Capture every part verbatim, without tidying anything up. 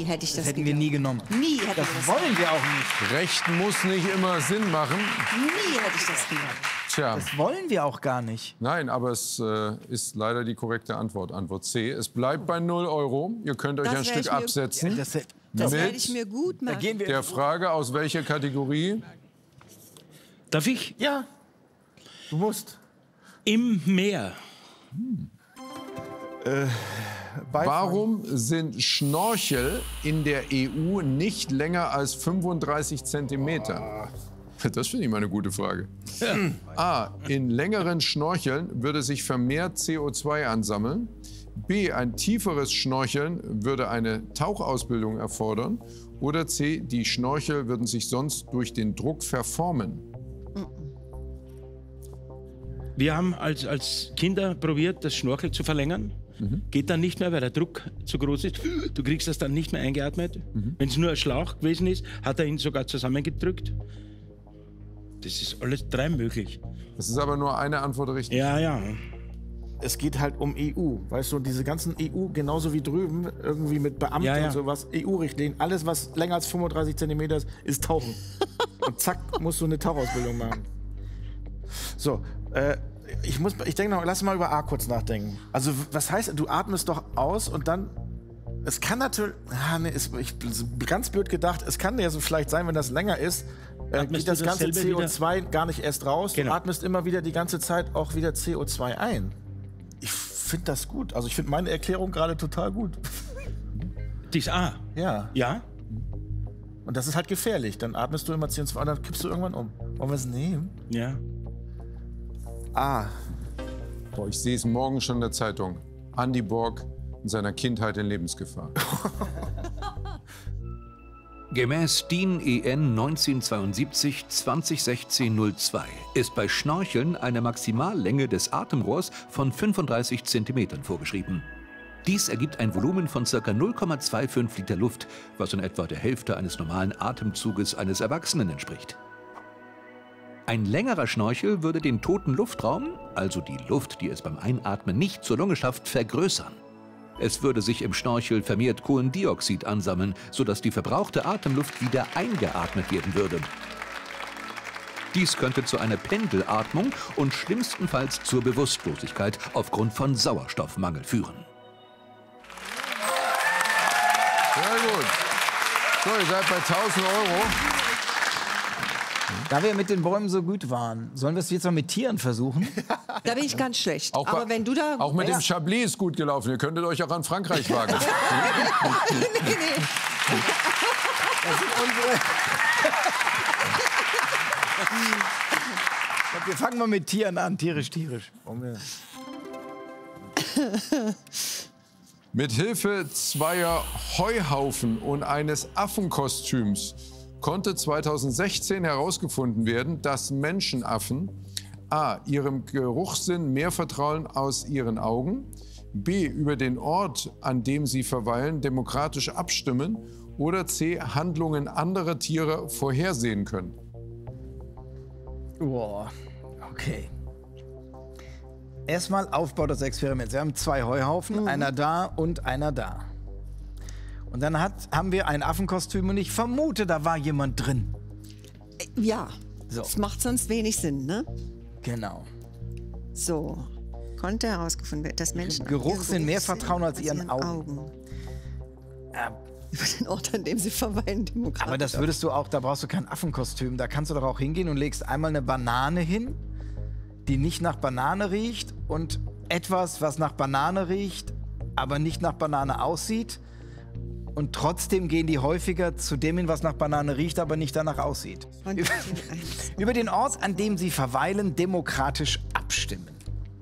hätte ich das, Das hätten geglaubt. wir nie genommen. Nie hätten Das wir das wollen wir auch nicht. Recht muss nicht immer Sinn machen. Nie hätte ich das geglaubt. Tja, Das wollen wir auch gar nicht. nein, aber es äh, ist leider die korrekte Antwort. Antwort C. Es bleibt bei null Euro. Ihr könnt euch Das ein werd Stück ich mir- absetzen. Das, Das Mit werde ich mir gut da machen. gehen wir. der Frage, aus welcher Kategorie? Darf ich? Ja, du musst. Im Meer. Warum sind Schnorchel in der E U nicht länger als fünfunddreißig Zentimeter? Das finde ich mal eine gute Frage. A. In längeren Schnorcheln würde sich vermehrt C O zwei ansammeln. B. Ein tieferes Schnorcheln würde eine Tauchausbildung erfordern. Oder C. Die Schnorchel würden sich sonst durch den Druck verformen. Wir haben als, als Kinder probiert, das Schnorchel zu verlängern. Mhm. Geht dann nicht mehr, weil der Druck zu groß ist. Du kriegst das dann nicht mehr eingeatmet. Mhm. Wenn es nur ein Schlauch gewesen ist, hat er ihn sogar zusammengedrückt. Das ist alles drei möglich. Das ist aber nur eine Antwort richtig. Ja, ja. Es geht halt um E U, weißt du, und diese ganzen E U, genauso wie drüben, irgendwie mit Beamten Ja, ja. und sowas, E U-Richtlinien, alles, was länger als fünfunddreißig Zentimeter ist, ist Tauchen. Und zack, musst du eine Tauchausbildung machen. So, äh, ich muss, ich denke noch, lass mal über A kurz nachdenken. Also, was heißt, du atmest doch aus und dann, es kann natürlich, ah, nee, ist, ich, ganz blöd gedacht, es kann ja so vielleicht sein, wenn das länger ist, äh, Atmest geht das du ganze dasselbe C O zwei gar nicht erst raus, Genau. du atmest immer wieder die ganze Zeit auch wieder C O zwei ein. Ich finde das gut. Also ich finde meine Erklärung gerade total gut. Das ist A. Ja. Ja? Und das ist halt gefährlich. Dann atmest du immer C O zwei und dann kippst du irgendwann um. Wollen wir es nehmen? Ja. Ah. Boah, ich sehe es morgen schon in der Zeitung. Andy Borg in seiner Kindheit in Lebensgefahr. Gemäß D I N E N neunzehnhundertzweiundsiebzig zwanzig sechzehn null zwei ist bei Schnorcheln eine Maximallänge des Atemrohrs von fünfunddreißig Zentimetern vorgeschrieben. Dies ergibt ein Volumen von ca. null Komma fünfundzwanzig Liter Luft, was in etwa der Hälfte eines normalen Atemzuges eines Erwachsenen entspricht. Ein längerer Schnorchel würde den toten Luftraum, also die Luft, die es beim Einatmen nicht zur Lunge schafft, vergrößern. Es würde sich im Schnorchel vermehrt Kohlendioxid ansammeln, sodass die verbrauchte Atemluft wieder eingeatmet werden würde. Dies könnte zu einer Pendelatmung und schlimmstenfalls zur Bewusstlosigkeit aufgrund von Sauerstoffmangel führen. Sehr gut. So, ihr seid bei tausend Euro. Da wir mit den Bäumen so gut waren, sollen wir es jetzt noch mit Tieren versuchen? Da bin ich ganz schlecht. Auch, Aber bei- wenn du da... auch mit ja. dem Chablis ist gut gelaufen. Ihr könntet euch auch an Frankreich wagen. nee, nee. Das sind unsere. Wir fangen mal mit Tieren an, tierisch, tierisch. Mit Hilfe zweier Heuhaufen und eines Affenkostüms konnte zweitausendsechzehn herausgefunden werden, dass Menschenaffen a. ihrem Geruchssinn mehr vertrauen aus ihren Augen, b. über den Ort, an dem sie verweilen, demokratisch abstimmen oder c. Handlungen anderer Tiere vorhersehen können. Boah, okay. Erstmal Aufbau des Experiments. Wir haben zwei Heuhaufen, Mhm. einer da und einer da. Und dann hat, haben wir ein Affenkostüm und ich vermute, da war jemand drin. Ja, So. das macht sonst wenig Sinn, ne? Genau. So, konnte herausgefunden werden, dass Menschen... Geruchssinn mehr Geruchssinn vertrauen als aus ihren ihren Augen. Ja, Über den Ort, an dem sie verweilen, demokratisch. aber das würdest du auch, da brauchst du kein Affenkostüm. Da kannst du doch auch hingehen und legst einmal eine Banane hin, die nicht nach Banane riecht und etwas, was nach Banane riecht, aber nicht nach Banane aussieht. Und trotzdem gehen die häufiger zu dem hin, was nach Banane riecht, aber nicht danach aussieht. Und Über, eins. über den Ort, an dem sie verweilen, demokratisch abstimmen.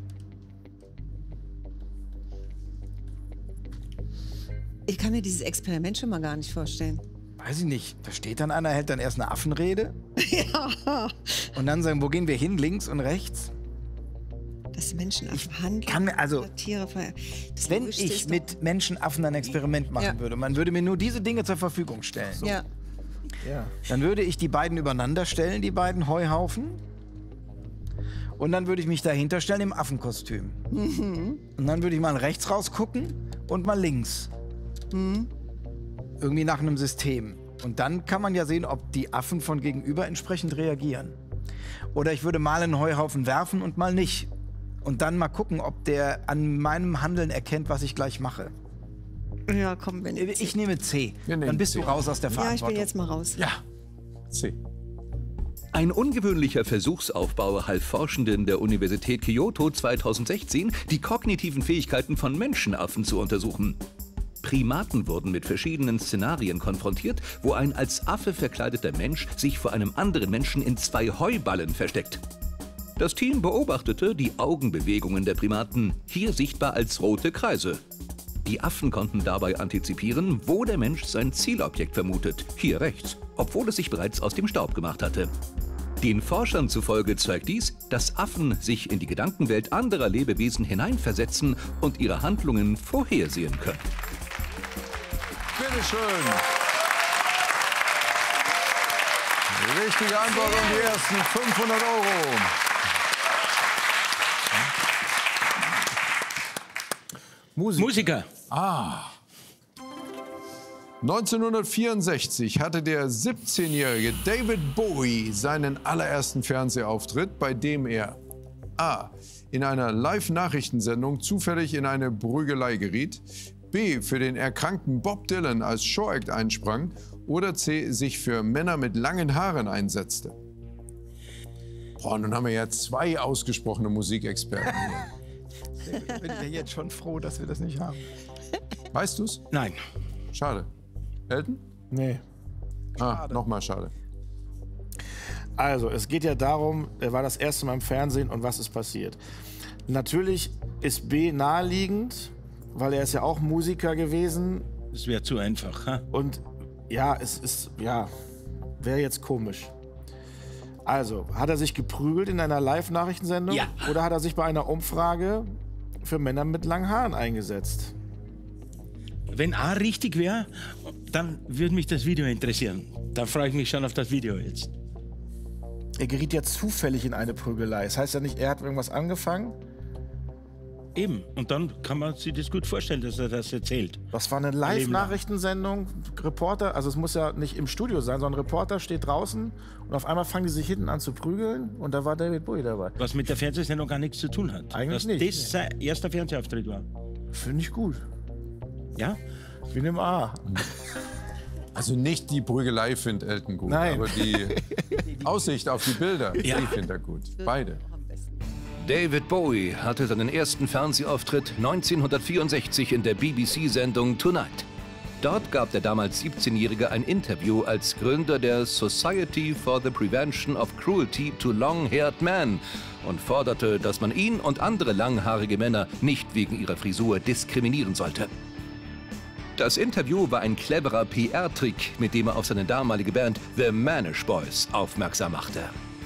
Ich kann mir dieses Experiment schon mal gar nicht vorstellen. Weiß ich nicht. Da steht dann einer, hält dann erst eine Affenrede. Ja. Und dann sagen, wo gehen wir hin? Links und rechts? Dass Menschen auf Handlungen kann mir- also, Tiere ver... Das Wenn Logischste ich ist doch- mit Menschenaffen ein Experiment machen Ja. würde, man würde mir nur diese Dinge zur Verfügung stellen. Ja. Dann würde ich die beiden übereinander stellen, die beiden Heuhaufen. Und dann würde ich mich dahinter stellen im Affenkostüm. Und dann würde ich mal rechts rausgucken und mal links. irgendwie nach einem System. Und dann kann man ja sehen, ob die Affen von gegenüber entsprechend reagieren. Oder ich würde mal einen Heuhaufen werfen und mal nicht. Und dann mal gucken, ob der an meinem Handeln erkennt, was ich gleich mache. Ja, komm, wenn Ich, ich nehme C. Wir nehmen Dann bist C. du raus aus der Ja, ich Verantwortung. bin jetzt mal raus. Ja. C. Ein ungewöhnlicher Versuchsaufbau half Forschenden der Universität Kyoto zweitausendsechzehn, die kognitiven Fähigkeiten von Menschenaffen zu untersuchen. Primaten wurden mit verschiedenen Szenarien konfrontiert, wo ein als Affe verkleideter Mensch sich vor einem anderen Menschen in zwei Heuballen versteckt. Das Team beobachtete die Augenbewegungen der Primaten, hier sichtbar als rote Kreise. Die Affen konnten dabei antizipieren, wo der Mensch sein Zielobjekt vermutet, hier rechts, obwohl es sich bereits aus dem Staub gemacht hatte. Den Forschern zufolge zeigt dies, dass Affen sich in die Gedankenwelt anderer Lebewesen hineinversetzen und ihre Handlungen vorhersehen können. Bitte schön. Richtige Antwort und die ersten fünfhundert Euro. Musik. Musiker. neunzehnhundertvierundsechzig hatte der siebzehnjährige David Bowie seinen allerersten Fernsehauftritt, bei dem er A. in einer Live-Nachrichtensendung zufällig in eine Prügelei geriet, B. für den erkrankten Bob Dylan als Showact einsprang oder C. sich für Männer mit langen Haaren einsetzte. Boah, nun haben wir ja zwei ausgesprochene Musikexperten hier. Ich bin ja jetzt schon froh, dass wir das nicht haben. Weißt du's? Nein. Schade. Elton? Nee. Ah, nochmal schade. Also, es geht ja darum, er war das erste Mal im Fernsehen und was ist passiert. Natürlich ist B naheliegend, weil er ist ja auch Musiker gewesen Das wäre zu einfach. Ha? und ja, es ist, ja, wäre jetzt komisch. Also, hat er sich geprügelt in einer Live-Nachrichtensendung Ja. oder hat er sich bei einer Umfrage für Männer mit langen Haaren eingesetzt? Wenn A richtig wäre, dann würde mich das Video interessieren. Da freue ich mich schon auf das Video jetzt. Er geriet ja zufällig in eine Prügelei. Das heißt ja nicht, er hat irgendwas angefangen. Eben. Und dann kann man sich das gut vorstellen, dass er das erzählt. Das war eine Leben lang. Live-Nachrichtensendung. Reporter, also es muss ja nicht im Studio sein, sondern ein Reporter steht draußen und auf einmal fangen die sich hinten an zu prügeln und da war David Bowie dabei. Was mit der Fernsehsendung gar nichts zu tun hat. Eigentlich Dass nicht. das sein erster Fernsehauftritt war. Finde ich gut. Ja? Wie im A. Also nicht die Prügelei findet Elton gut, Nein. aber die Aussicht auf die Bilder, Ja. die findet er gut. Beide. David Bowie hatte seinen ersten Fernsehauftritt neunzehnhundertvierundsechzig in der B B C-Sendung Tonight. Dort gab der damals siebzehnjährige ein Interview als Gründer der Society for the Prevention of Cruelty to Long-Haired Men und forderte, dass man ihn und andere langhaarige Männer nicht wegen ihrer Frisur diskriminieren sollte. Das Interview war ein cleverer P R-Trick, mit dem er auf seine damalige Band The Manish Boys aufmerksam machte.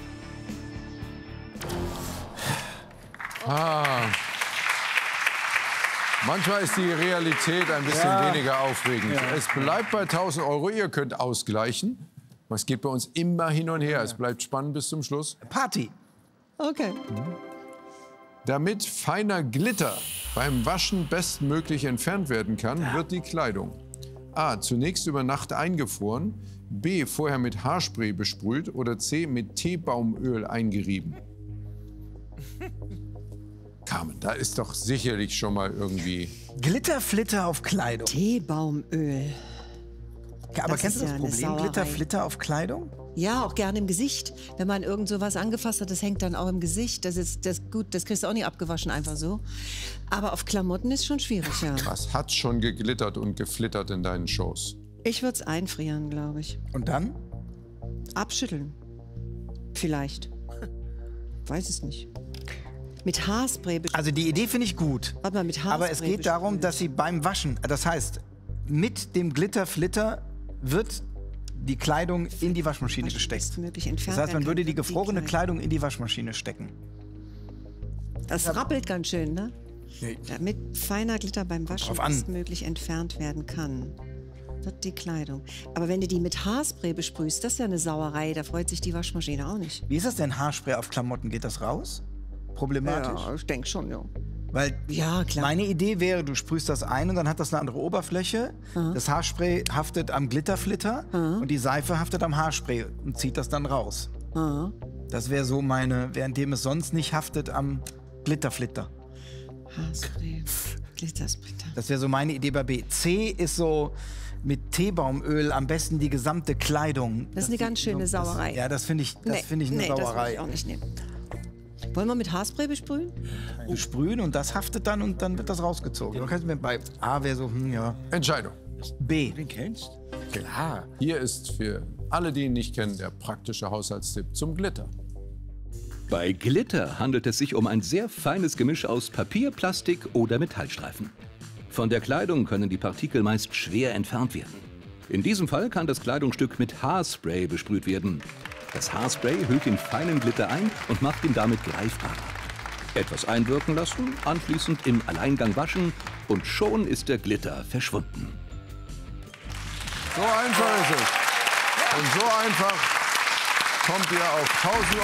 Ah. Manchmal ist die Realität ein bisschen Ja. weniger aufregend. Es bleibt bei tausend Euro, ihr könnt ausgleichen. Es geht bei uns immer hin und her. Es bleibt spannend bis zum Schluss. Party. Okay. Damit feiner Glitter beim Waschen bestmöglich entfernt werden kann, wird die Kleidung A. zunächst über Nacht eingefroren, B. vorher mit Haarspray besprüht oder C. mit Teebaumöl eingerieben. Carmen, da ist doch sicherlich schon mal irgendwie... Glitterflitter auf Kleidung. Teebaumöl. Aber Das kennst ist du ja das eine Problem? Sauerei. Glitterflitter auf Kleidung? Ja, auch gerne im Gesicht. Wenn man irgend sowas angefasst hat, das hängt dann auch im Gesicht. Das ist das gut, das kriegst du auch nicht abgewaschen einfach so. Aber auf Klamotten ist schon schwierig, ja. Was hat schon geglittert und geflittert in deinen Shows? Ich würde es einfrieren, glaube ich. Und dann? Abschütteln. Vielleicht. Weiß es nicht. Mit Haarspray. be- Also die Idee finde ich gut. Warte mal, mit Haarspray. Aber es geht darum, besprühen. dass sie beim Waschen, das heißt, mit dem Glitterflitter wird die Kleidung in die Waschmaschine gesteckt. bestmöglich entfernt Das heißt, man werden würde kann. die gefrorene Kleidung. Kleidung in die Waschmaschine stecken. Das rappelt ganz schön, ne? Damit feiner Glitter beim Waschen drauf an. bestmöglich entfernt werden kann, wird die Kleidung. Aber wenn du die mit Haarspray besprühst, das ist ja eine Sauerei. Da freut sich die Waschmaschine auch nicht. Wie ist das denn, Haarspray auf Klamotten? Geht das raus? Problematisch? ich denke schon, ja. Weil Ja, klar. meine Idee wäre, du sprühst das ein und dann hat das eine andere Oberfläche. Das Haarspray haftet am Glitterflitter und die Seife haftet am Haarspray und zieht das dann raus. Das wäre so meine, währenddem es sonst nicht haftet am Glitterflitter. Haarspray, Glittersplitter. Das wäre so meine Idee bei B. C ist so mit Teebaumöl am besten die gesamte Kleidung. Das ist eine ganz schöne das, Sauerei. Ja, das finde ich, das Nee, finde ich eine nee, das will Sauerei. ich auch nicht nehmen. Wollen wir mit Haarspray besprühen? Besprühen und das haftet dann und dann wird das rausgezogen. Ja. Bei A wäre so, hm, ja. Entscheidung. B. Den kennst? Klar. Hier ist für alle, die ihn nicht kennen, der praktische Haushaltstipp zum Glitter. Bei Glitter handelt es sich um ein sehr feines Gemisch aus Papier, Plastik oder Metallstreifen. Von der Kleidung können die Partikel meist schwer entfernt werden. In diesem Fall kann das Kleidungsstück mit Haarspray besprüht werden. Das Haarspray hüllt den feinen Glitter ein und macht ihn damit greifbarer. Etwas einwirken lassen, anschließend im Alleingang waschen und schon ist der Glitter verschwunden. So einfach ist es. Und so einfach kommt ihr auf tausend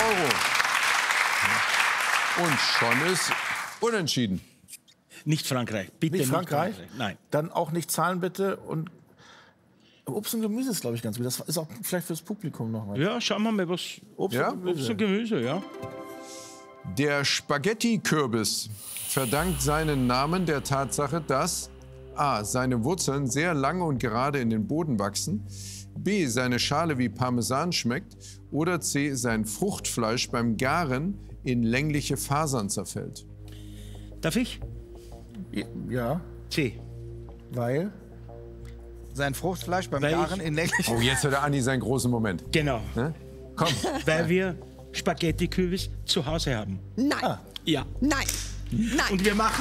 Euro. Und schon ist unentschieden. Nicht Frankreich. Bitte Nicht Frankreich? Nein. Dann auch nicht zahlen bitte und Obst und Gemüse ist, glaube ich, ganz gut. Das ist auch vielleicht fürs Publikum noch mal. Ja, schauen wir mal, was. Obst Ja? und Gemüse. Obst und Gemüse, ja. Der Spaghetti-Kürbis verdankt seinen Namen der Tatsache, dass a. seine Wurzeln sehr lange und gerade in den Boden wachsen, b. seine Schale wie Parmesan schmeckt oder c. sein Fruchtfleisch beim Garen in längliche Fasern zerfällt. Darf ich? Ja, C. weil... Sein Fruchtfleisch beim Weil ich- Garen in länglichen... Oh, jetzt hat der Andi seinen großen Moment. Genau. Ne? Komm. Weil wir Spaghetti-Kürbis zu Hause haben. Nein. Ja. Nein. Nein. Und wir machen.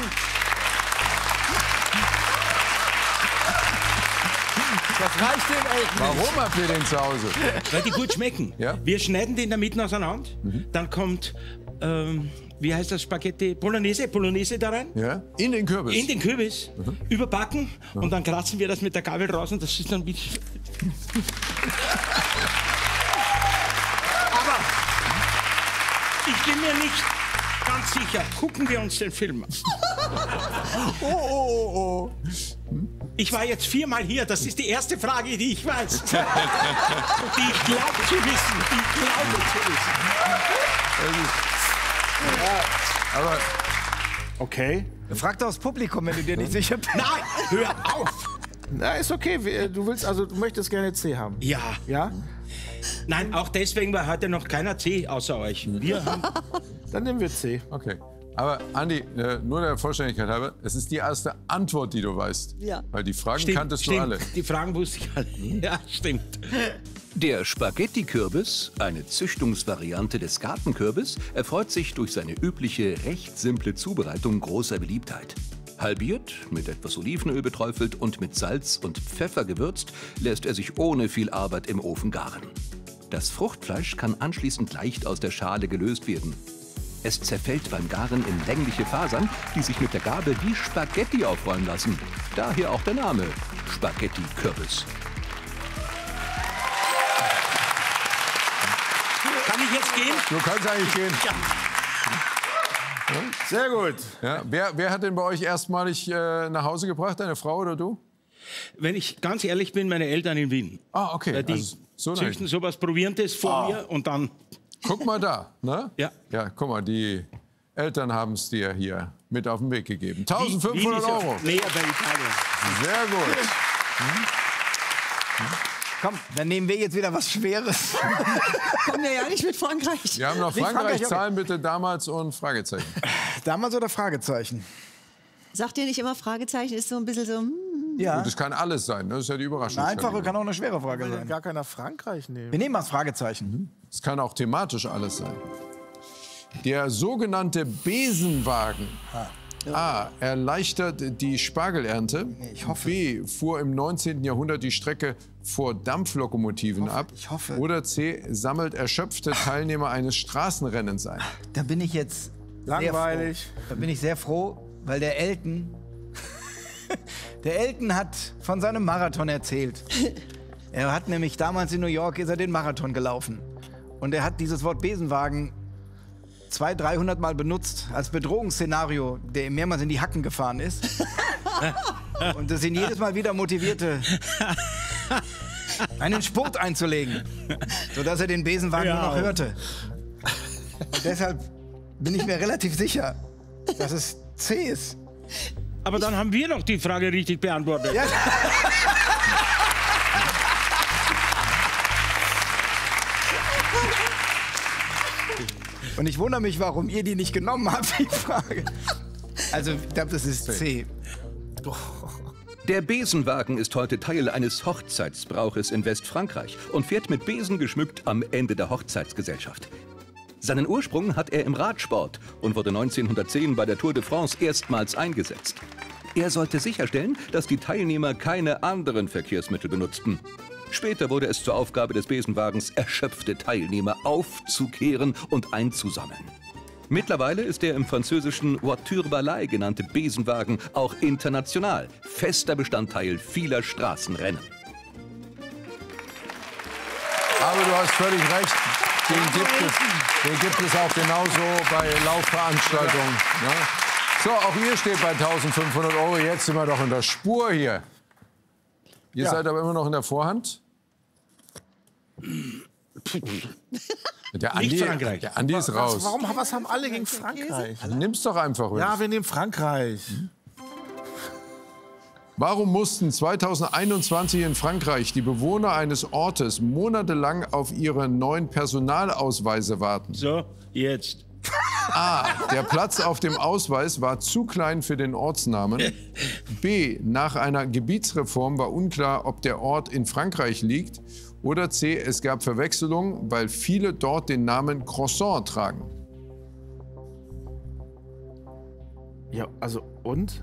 Das reicht den Eltern. Warum habt ihr den zu Hause? Weil die gut schmecken. Ja. Wir schneiden die in der Mitte auseinander. Dann kommt, ähm, wie heißt das Spaghetti? Bolognese, Bolognese da rein. Ja? In den Kürbis. In den Kürbis, überbacken und dann kratzen wir das mit der Gabel raus und das ist dann wie. Aber ich bin mir nicht ganz sicher. Gucken wir uns den Film an. oh, oh, oh, oh. Ich war jetzt viermal hier. Das ist die erste Frage, die ich weiß. Die ich glaube zu wissen. Die ich glaube zu wissen. Aber Okay. Frag doch das Publikum, wenn du dir nicht sicher bist. Nein, hör auf. Na, ist okay. Wir- Du willst also, du möchtest gerne C haben. Ja. Ja? Nein, auch deswegen, weil heute noch keiner C außer euch. Wir haben. Dann nehmen wir C. okay. Aber Andi, äh, nur der Vollständigkeit halber, es ist die erste Antwort, die du weißt. Ja. Weil die Fragen kanntest du alle. Die Fragen wusste ich alle. Ja, stimmt. Der Spaghetti-Kürbis, eine Züchtungsvariante des Gartenkürbis, erfreut sich durch seine übliche, recht simple Zubereitung großer Beliebtheit. Halbiert, mit etwas Olivenöl beträufelt und mit Salz und Pfeffer gewürzt, lässt er sich ohne viel Arbeit im Ofen garen. Das Fruchtfleisch kann anschließend leicht aus der Schale gelöst werden. Es zerfällt beim Garen in längliche Fasern, die sich mit der Gabel wie Spaghetti aufrollen lassen. Daher auch der Name Spaghetti-Kürbis. Kann ich jetzt gehen? Du kannst eigentlich gehen. Ja. Sehr gut. Ja, wer, wer hat denn bei euch erstmalig äh, nach Hause gebracht, deine Frau oder du? Wenn ich ganz ehrlich bin, meine Eltern in Wien. Ah, okay. Weil die Also, so eine- züchten sowas Provierendes vor Ah. mir und dann. Guck mal da, ne? Ja. Ja, guck mal, die Eltern haben es dir hier mit auf den Weg gegeben. Wien eintausendfünfhundert ist ja Euro. näher bei Italien. Sehr gut. Komm, dann nehmen wir jetzt wieder was Schweres. Kommen wir ja nicht mit Frankreich. Wir haben noch Nicht Frankreich, Frankreich, okay. Zahlen bitte damals und Fragezeichen. Damals oder Fragezeichen? Sagt ihr nicht immer Fragezeichen? Ist so ein bisschen so. Hm. Ja. Und das kann alles sein, ne? Das ist ja die Überraschung. Eine einfache kann auch eine schwere Frage Will sein. gar keiner Frankreich nehmen. Wir nehmen mal das Fragezeichen. Es kann auch thematisch alles sein. Der sogenannte Besenwagen A. erleichtert die Spargelernte. Ich hoffe. B. fuhr im neunzehnten Jahrhundert die Strecke vor Dampflokomotiven ab. ich hoffe. Oder C. sammelt erschöpfte Teilnehmer eines Straßenrennens ein. Da bin ich jetzt sehr Langweilig. froh. Da bin ich sehr froh, weil der Elton, der Elton hat von seinem Marathon erzählt. Er hat nämlich damals in New York ist er den Marathon gelaufen und er hat dieses Wort Besenwagen zweihundert, dreihundert Mal benutzt als Bedrohungsszenario, der ihm mehrmals in die Hacken gefahren ist. Und das ihn jedes Mal wieder motivierte, einen Spurt einzulegen, sodass er den Besenwagen Ja. nur noch hörte. Und deshalb bin ich mir relativ sicher, dass es C ist. Aber dann haben wir noch die Frage richtig beantwortet. Ja. Und ich wundere mich, warum ihr die nicht genommen habt, die Frage. Also, ich glaube, das ist C. Der Besenwagen ist heute Teil eines Hochzeitsbrauches in Westfrankreich und fährt mit Besen geschmückt am Ende der Hochzeitsgesellschaft. Seinen Ursprung hat er im Radsport und wurde neunzehnhundertzehn bei der Tour de France erstmals eingesetzt. Er sollte sicherstellen, dass die Teilnehmer keine anderen Verkehrsmittel benutzten. Später wurde es zur Aufgabe des Besenwagens, erschöpfte Teilnehmer aufzukehren und einzusammeln. Mittlerweile ist der im französischen Voiture Balai genannte Besenwagen auch international fester Bestandteil vieler Straßenrennen. Aber du hast völlig recht. Den gibt es, den gibt es auch genauso bei Laufveranstaltungen. Ne? So, auch ihr steht bei eintausendfünfhundert Euro. Jetzt sind wir doch in der Spur hier. Ihr Ja. seid aber immer noch in der Vorhand. Der Andi, Nicht Frankreich. Der Andi ist Was, raus. warum, was haben alle gegen Frankreich? Nimm's doch einfach. Ja, wir nehmen Frankreich. Warum mussten zweitausendeinundzwanzig in Frankreich die Bewohner eines Ortes monatelang auf ihre neuen Personalausweise warten? So, jetzt. A. Der Platz auf dem Ausweis war zu klein für den Ortsnamen. B. Nach einer Gebietsreform war unklar, ob der Ort in Frankreich liegt. Oder C. Es gab Verwechslungen, weil viele dort den Namen Croissant tragen. Ja, also und?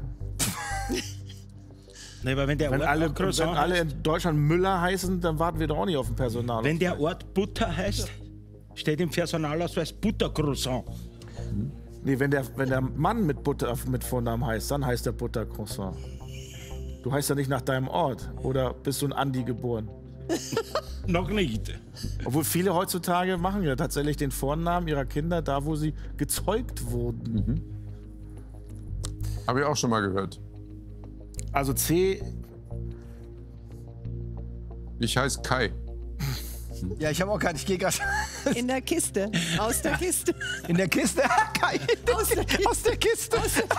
Nee, aber wenn der Wenn Ort alle, auch Croissant wenn alle heißt, in Deutschland Müller heißen, dann warten wir doch auch nicht auf den Personal. wenn der Ort Butter heißt, steht im Personalausweis Buttercroissant. Nee, wenn der, wenn der Mann mit Butter mit Vornamen heißt, dann heißt der Buttercroissant. Du heißt ja nicht nach deinem Ort. Oder bist du in Andi geboren? Noch nicht. Obwohl viele heutzutage machen ja tatsächlich den Vornamen ihrer Kinder da, wo sie gezeugt wurden. Habe ich auch schon mal gehört. Also C, Ich heiße Kai. Ja, ich habe auch keinen. Ich gehe gerade In der Kiste. Aus der Kiste. in der Kiste. Kai, Aus der Kiste. aus der Kiste.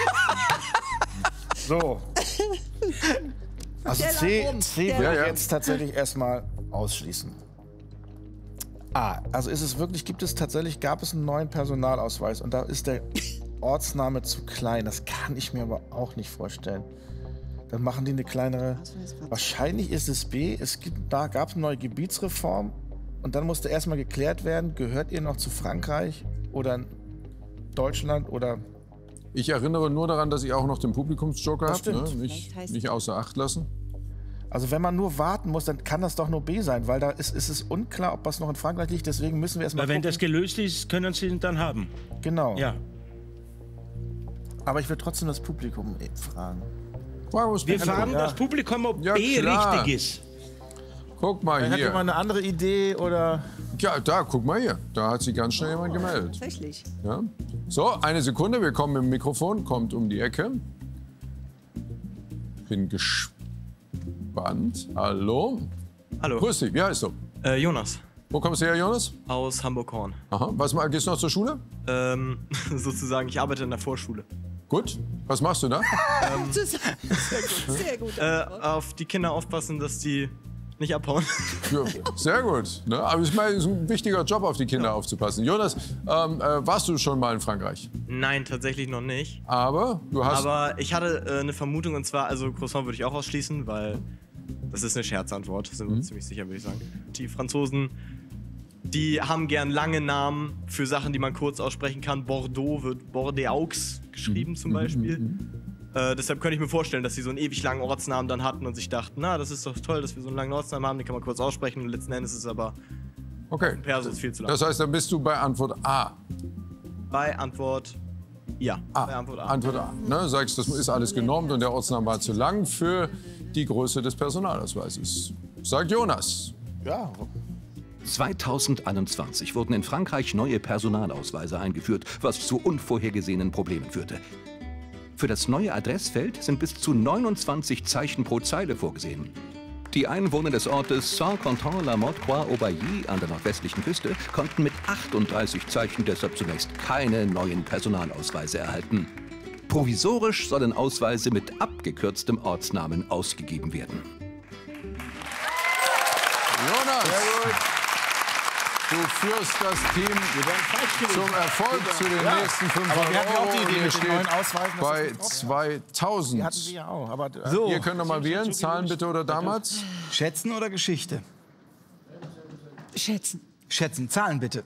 so. Also Der C, lag oben. C Der will lag ich oben. jetzt tatsächlich erstmal ausschließen. A, also ist es wirklich, gibt es tatsächlich, gab es einen neuen Personalausweis und da ist der Ortsname zu klein. Das kann ich mir aber auch nicht vorstellen. Dann machen die eine kleinere. Wahrscheinlich ist es B, es gibt, da gab es eine neue Gebietsreform und dann musste erstmal geklärt werden, gehört ihr noch zu Frankreich oder Deutschland oder. Ich erinnere nur daran, dass ihr auch noch den Publikumsjoker Das habt. Ne? stimmt. Nicht, Vielleicht heißt- nicht außer Acht lassen. Also wenn man nur warten muss, dann kann das doch nur B sein, weil da ist, ist es unklar, ob das noch in Frankreich liegt. Deswegen müssen wir erstmal Weil wenn gucken. das gelöst ist, können Sie ihn dann haben. Genau. Ja. Aber ich will trotzdem das Publikum eh fragen. Fragen wir's Wir Publikum. fragen Ja. das Publikum, ob Ja, B klar. richtig ist. Guck mal Hat hier. jemand eine andere Idee oder? Ja, da, guck mal hier. Da hat sich ganz schnell jemand gemeldet. Tatsächlich. Ja. So, eine Sekunde, wir kommen mit dem Mikrofon, kommt um die Ecke. Bin gespannt. Hallo. Hallo, Grüß dich, wie heißt du? äh, Jonas Wo kommst du her, Jonas? aus Hamburg-Horn. Aha. Was, ma- gehst du noch zur Schule? Ähm, sozusagen, ich arbeite in der Vorschule. Gut. Was machst du da? Sehr gut. Sehr gut. Äh, auf die Kinder aufpassen, dass die nicht abhauen. Ja, sehr gut. Ne? Aber ich meine, es ist ein wichtiger Job, auf die Kinder aufzupassen. Jonas, ähm, äh, warst du schon mal in Frankreich? Nein, tatsächlich noch nicht. Aber du hast... Aber ich hatte äh, eine Vermutung und zwar, also Croissant würde ich auch ausschließen, weil das ist eine Scherzantwort, sind wir uns ziemlich sicher, würde ich sagen. Die Franzosen, die haben gern lange Namen für Sachen, die man kurz aussprechen kann. Bordeaux wird Bordeaux geschrieben zum Beispiel. Äh, deshalb könnte ich mir vorstellen, dass sie so einen ewig langen Ortsnamen dann hatten und sich dachten, na, das ist doch toll, dass wir so einen langen Ortsnamen haben, den kann man kurz aussprechen. Und letzten Endes ist es aber okay. Perso viel zu lang. Das heißt, dann bist du bei Antwort A. Bei Antwort ja. A. Bei Antwort A. Antwort A. Ne? Sagst, das ist alles genormt und der Ortsname war zu lang für die Größe des Personalausweises. Sagt Jonas. Ja. zweitausendeinundzwanzig wurden in Frankreich neue Personalausweise eingeführt, was zu unvorhergesehenen Problemen führte. Für das neue Adressfeld sind bis zu neunundzwanzig Zeichen pro Zeile vorgesehen. Die Einwohner des Ortes Saint-Quentin-la-Motte-Croix-Aubailly an der nordwestlichen Küste konnten mit achtunddreißig Zeichen deshalb zunächst keine neuen Personalausweise erhalten. Provisorisch sollen Ausweise mit abgekürztem Ortsnamen ausgegeben werden. Jonas, du führst das Team zum Erfolg zu den Ja, nächsten fünfhundert aber wir hatten ja auch die Euro. Idee Ihr mit den steht neuen Ausweisen, dass bei das nicht drauf ist. zweitausend. Die hatten wir ja auch. Aber, äh, So, Ihr könnt noch mal wählen, Zahlen bitte oder damals? schätzen oder Geschichte? Schätzen. Schätzen, Zahlen bitte.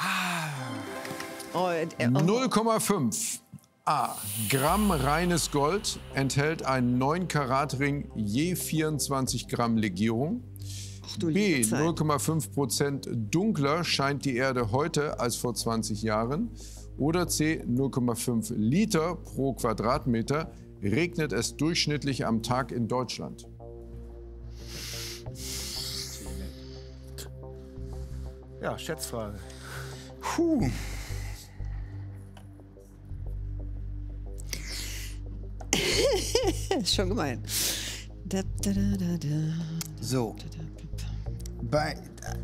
Oh, äh, oh. null Komma fünf. A. Gramm reines Gold enthält ein neun Karat Ring je vierundzwanzig Gramm Legierung. du B. liebe Zeit. null Komma fünf Prozent dunkler scheint die Erde heute als vor zwanzig Jahren. Oder C. null Komma fünf Liter pro Quadratmeter regnet es durchschnittlich am Tag in Deutschland. ja, Schätzfrage. Puh. Ist schon gemein. Da, da, da, da, da. So. Bei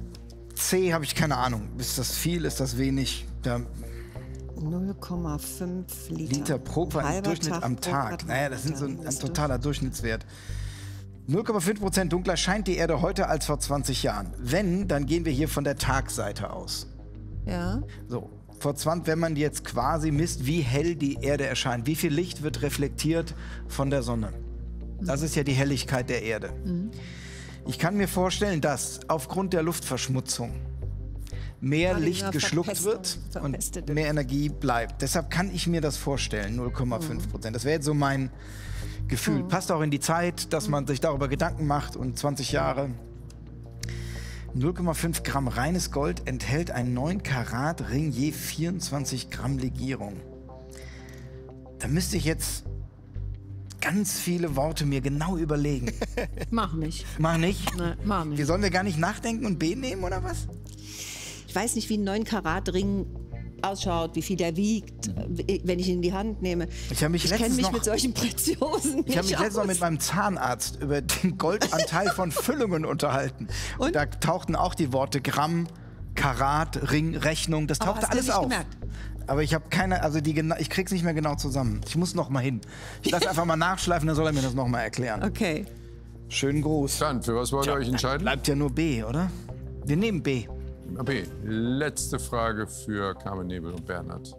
C habe ich keine Ahnung. Ist das viel, ist das wenig? Da null Komma fünf Liter. Liter pro Quadrat, Halber Durchschnitt Tag am pro Tag. Quadratmeter. Naja, das sind so ein, ein Ist du? totaler Durchschnittswert. null Komma fünf Prozent dunkler scheint die Erde heute als vor zwanzig Jahren. Wenn, dann gehen wir hier von der Tagseite aus. Ja. So, vor zwanzig, wenn man jetzt quasi misst, wie hell die Erde erscheint, wie viel Licht wird reflektiert von der Sonne. Das ist ja die Helligkeit der Erde. Ich kann mir vorstellen, dass aufgrund der Luftverschmutzung mehr Gerade Licht mehr geschluckt Verpestung, wird verpestet und mehr Energie bleibt. Deshalb kann ich mir das vorstellen, null Komma fünf Prozent. Das wäre jetzt so mein Gefühl. Passt auch in die Zeit, dass man sich darüber Gedanken macht und zwanzig Jahre. null Komma fünf Gramm reines Gold enthält ein neun Karat Ring je vierundzwanzig Gramm Legierung. Da müsste ich jetzt ganz viele Worte mir genau überlegen. Mach nicht. Mach nicht? Nein, mach nicht. Wir sollen wir gar nicht nachdenken und B nehmen oder was? Ich weiß nicht, wie ein neun Karat Ring ausschaut, wie viel der wiegt, wenn ich ihn in die Hand nehme. Ich habe mich Ich kenne letztens mich noch- mit solchen Preziosen nicht Ich habe mich letztens noch aus. mit meinem Zahnarzt über den Goldanteil von Füllungen unterhalten. Und? Und? Da tauchten auch die Worte Gramm, Karat, Ring, Rechnung, das Aber tauchte hast du alles nicht auf. gemerkt? Aber ich habe keine, also die, gena- ich krieg's nicht mehr genau zusammen. Ich muss noch mal hin. Ich lasse einfach mal nachschleifen, dann soll er mir das noch mal erklären. Okay. Schönen Gruß. Dann, für was wollt ihr euch entscheiden? Bleibt ja nur B, oder? Wir nehmen B. B. Letzte Frage für Carmen Nebel und Bernhard.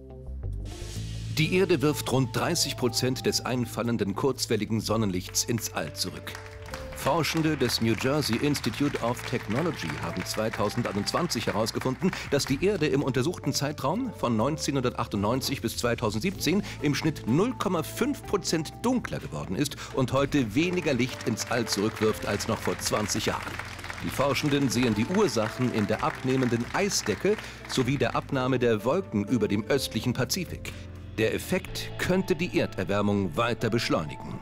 Die Erde wirft rund dreißig Prozent des einfallenden kurzwelligen Sonnenlichts ins All zurück. Forschende des New Jersey Institute of Technology haben zweitausendeinundzwanzig herausgefunden, dass die Erde im untersuchten Zeitraum von neunzehnhundertachtundneunzig bis zweitausendsiebzehn im Schnitt null Komma fünf Prozent dunkler geworden ist und heute weniger Licht ins All zurückwirft als noch vor zwanzig Jahren. Die Forschenden sehen die Ursachen in der abnehmenden Eisdecke sowie der Abnahme der Wolken über dem östlichen Pazifik. Der Effekt könnte die Erderwärmung weiter beschleunigen.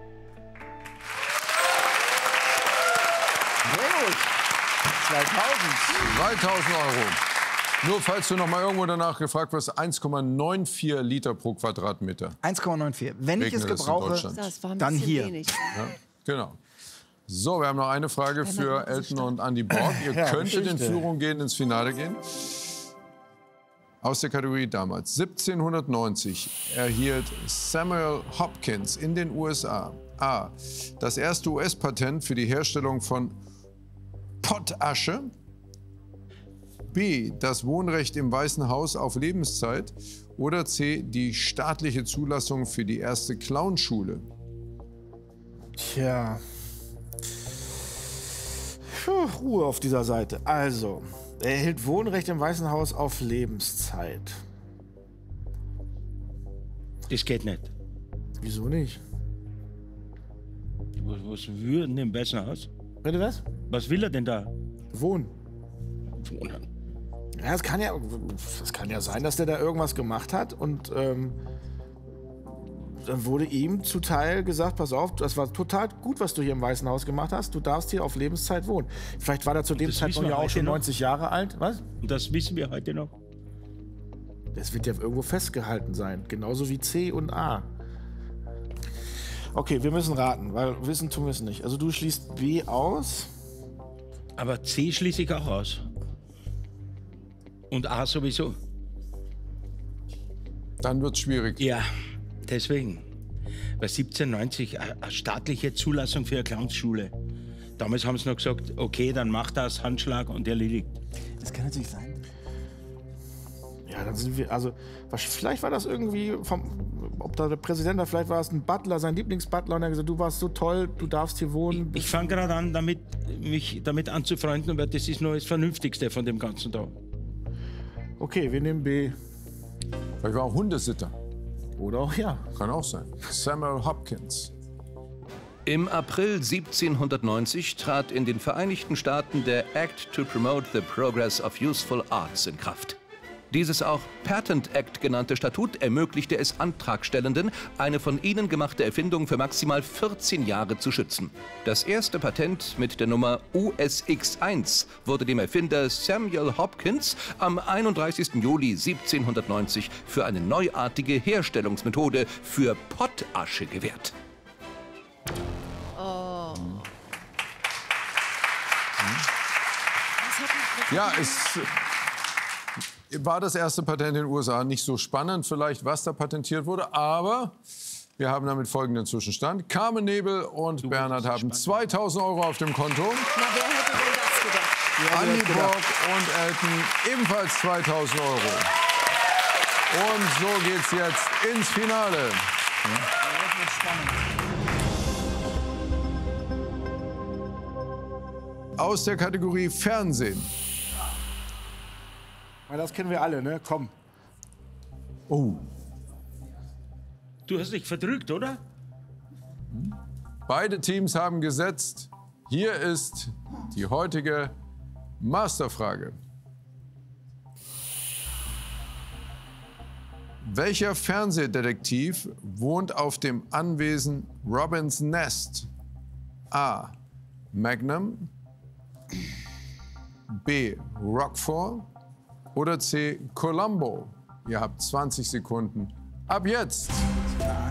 Sehr gut. zweitausend. dreitausend Euro. Nur falls du noch mal irgendwo danach gefragt wirst, eins Komma vierundneunzig Liter pro Quadratmeter. eins Komma neunundvierzig. Wenn ich es Regnet es in gebrauche, Deutschland. Das war ein Dann bisschen hier. wenig. Ja, genau. So, wir haben noch eine Frage für Elton und Andy Borg. Ihr Ja, könntet in Geschichte. Führung gehen, ins Finale gehen. Aus der Kategorie damals. siebzehnhundertneunzig erhielt Samuel Hopkins in den U S A A. das erste U S-Patent für die Herstellung von Pottasche. B. das Wohnrecht im Weißen Haus auf Lebenszeit. Oder C. die staatliche Zulassung für die erste Clownschule. Tja. Puh, Ruhe auf dieser Seite. Also, er erhält Wohnrecht im Weißen Haus auf Lebenszeit. Das geht nicht. Wieso nicht? Was, was will er denn im Weißen Haus? Bitte was? Was will er denn da? Wohnen. Wohnen. Ja, es kann ja, es kann ja sein, dass der da irgendwas gemacht hat und ähm, dann wurde ihm zuteil gesagt, pass auf, das war total gut, was du hier im Weißen Haus gemacht hast. Du darfst hier auf Lebenszeit wohnen. Vielleicht war er zu dem Das Zeitpunkt wissen wir ja auch heute schon noch. neunzig Jahre alt. Was? Und das wissen wir heute noch. Das wird ja irgendwo festgehalten sein. Genauso wie C und A. Okay, wir müssen raten, weil wissen tun wir es nicht. Also du schließt B aus. Aber C schließe ich auch aus. Und A sowieso. Dann wird es schwierig. Ja, deswegen. Bei siebzehnhundertneunzig eine eine staatliche Zulassung für eine Clownsschule. Damals haben sie noch gesagt, okay, dann mach das, Handschlag und erledigt. Das kann natürlich sein. Ja, dann sind wir, also was- vielleicht war das irgendwie, vom, ob da der Präsident, oder vielleicht war es ein Butler, sein Lieblingsbutler, und er hat gesagt, du warst so toll, du darfst hier wohnen. Ich fange gerade an, damit, mich damit anzufreunden, weil das ist nur das Vernünftigste von dem Ganzen da. Okay, wir nehmen B. Vielleicht war auch Hundesitter. Oder auch ja. Kann auch sein. Samuel Hopkins. Im April siebzehnhundertneunzig trat in den Vereinigten Staaten der Act to Promote the Progress of Useful Arts in Kraft. Dieses auch Patent Act genannte Statut ermöglichte es Antragstellenden, eine von ihnen gemachte Erfindung für maximal vierzehn Jahre zu schützen. Das erste Patent mit der Nummer U S X eins wurde dem Erfinder Samuel Hopkins am einunddreißigsten Juli siebzehnhundertneunzig für eine neuartige Herstellungsmethode für Pottasche gewährt. Oh. Ja, es war das erste Patent in den U S A. Nicht so spannend vielleicht, was da patentiert wurde, aber wir haben damit folgenden Zwischenstand. Carmen Nebel und Bernhard haben zweitausend Euro auf dem Konto. Na, wer hätte denn das gedacht? Andi Borg und Elton ebenfalls zweitausend Euro. Und so geht's jetzt ins Finale. Aus der Kategorie Fernsehen. Ja, das kennen wir alle, ne? Komm. Oh. Du hast dich verdrückt, oder? Beide Teams haben gesetzt. Hier ist die heutige Masterfrage. Welcher Fernsehdetektiv wohnt auf dem Anwesen Robins Nest? A. Magnum, B. Rockford oder C. Columbo? Ihr habt zwanzig Sekunden. Ab jetzt!